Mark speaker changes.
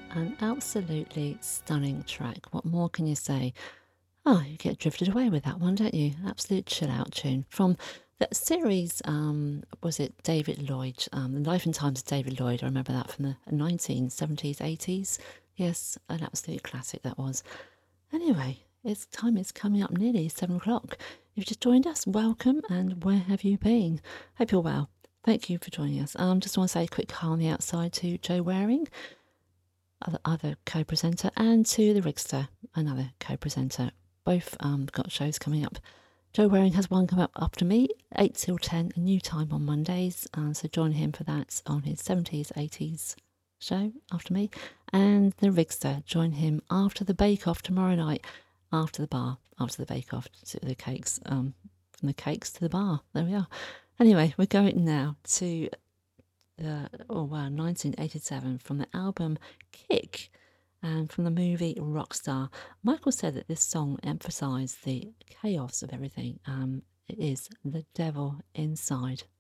Speaker 1: An absolutely stunning track. What more can you say? Oh, you get drifted away with that one, don't you? Absolute chill out tune from that series. Was it David Lloyd? The Life and Times of David Lloyd. I remember that from the 1970s, 80s. Yes, an absolute classic that was. Anyway, it's time. It's coming up nearly 7 o'clock. You've just joined us. Welcome, and where have you been? Hope you're well. Thank you for joining us. Just want to say a quick hi on the outside to Joe Waring, other co-presenter, and to the Rigster, another co-presenter. Both got shows coming up. Joe Waring has one come up after me, 8 till 10, a new time on Mondays. So join him for that on his 70s, 80s show after me. And the Rigster, join him after the Bake Off tomorrow night, after the bar, after the Bake Off, to the cakes, from the cakes to the bar. There we are. Anyway, we're going now to 1987 from the album Kick and from the movie Rockstar. Michael said that this song emphasised the chaos of everything. It is The Devil Inside.